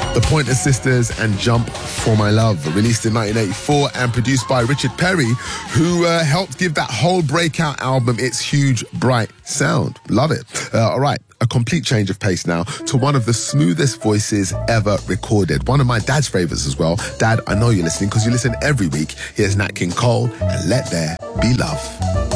The Pointer Sisters and Jump for My Love, released in 1984 and produced by Richard Perry, who helped give that whole breakout album its huge, bright sound. Love it. All right, a complete change of pace now to one of the smoothest voices ever recorded. One of my dad's favourites as well. Dad, I know you're listening because you listen every week. Here's Nat King Cole and Let There Be Love.